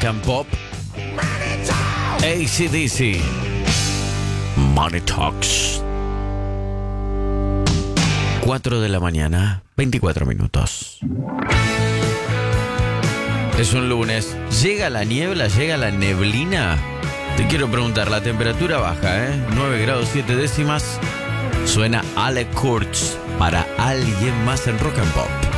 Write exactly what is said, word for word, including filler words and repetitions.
and Pop. A C D C. Money Talks. cuatro de la mañana, veinticuatro minutos. Es un lunes. ¿Llega la niebla? ¿Llega la neblina? Te quiero preguntar, la temperatura baja, ¿eh? nueve grados siete décimas. Suena Alec Kurtz para Alguien Más en Rock and Pop.